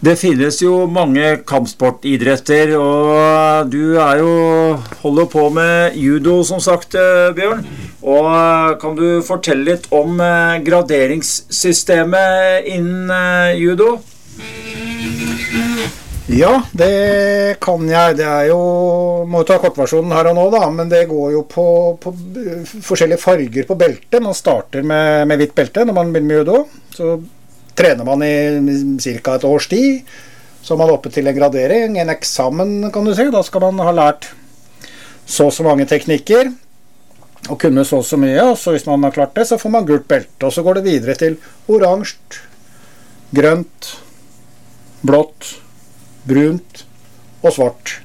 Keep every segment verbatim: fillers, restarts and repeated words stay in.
Det finnes jo mange kampsportidretter, og du er jo, holder på med judo som sagt, Bjørn. Og kan du fortelle litt om graderingssystemet innen judo? Ja, det kan jeg. Det er jo, må ta kortversjonen her og nå da, men det går jo på, på forskjellige farger på beltet. Man starter med, med hvitt belte når man begynner med judo, så trener man i cirka et års tid, så er man oppe til en gradering, en eksamen kan du si. Da skal man ha lært så så mange teknikker, og kunne så så mye, og så hvis man har klart det, så får man gult belte, og så går det videre til oransje, grønt, blått, brunt og svart.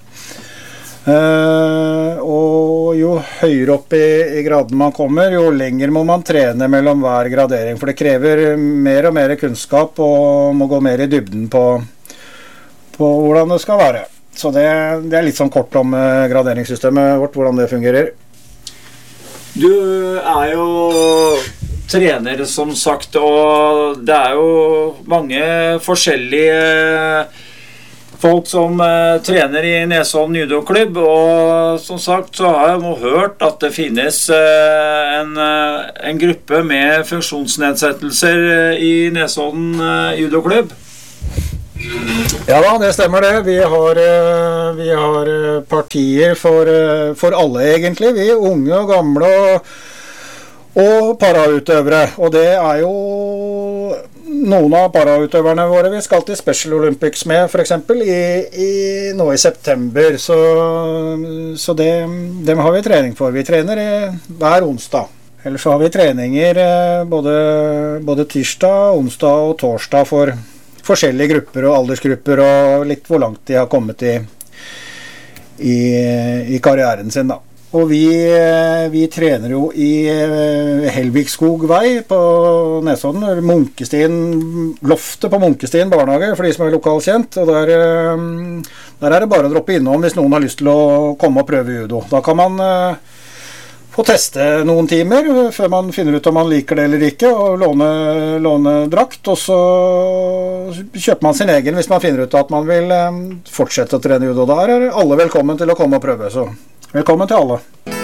Uh, og jo høyere opp i, i graden man kommer, jo lenger må man trene mellom hver gradering, for det krever mer og mer kunnskap og må gå mer i dybden på, på hvordan det skal være. Så det, det er litt sånn kort om uh, graderingssystemet vårt, hvordan det fungerer. Du er jo trener som sagt, og det er jo mange forskjellige folk som uh, trener i Nesodden judoklubb, og som sagt så har jeg nå hørt at det finnes uh, en, uh, en gruppe med funksjonsnedsettelser uh, i Nesodden uh, judoklubb. Ja da, det stemmer det. Vi har, uh, vi har uh, partier for, uh, for alle egentlig, vi unge og gamle og, og parautøvere, og det er jo noen av parautøverne våre vi skal til Special Olympics med, for eksempel, i, i, nå i september. Så, så det, dem har vi trening for. Vi trener eh, hver onsdag. Ellers så har vi treninger eh, både, både tirsdag, onsdag og torsdag for forskjellige grupper og aldersgrupper, og litt hvor langt de har kommet i, i, i karrieren sin da. Og vi, vi trener jo i Helvikskog vei på Nesodden, eller Munkestien, loftet på Munkestien barnehage, for de som er lokalkjent. Og der, der er det bare å droppe innom hvis noen har lyst til å komme og prøve judo. Da kan man få teste noen timer før man finner ut om man liker det eller ikke, og låne, låne drakt, og så kjøper man sin egen hvis man finner ut at man vil fortsette å trene judo. Da er alle velkommen til å komme og prøve, så velkommen til alle.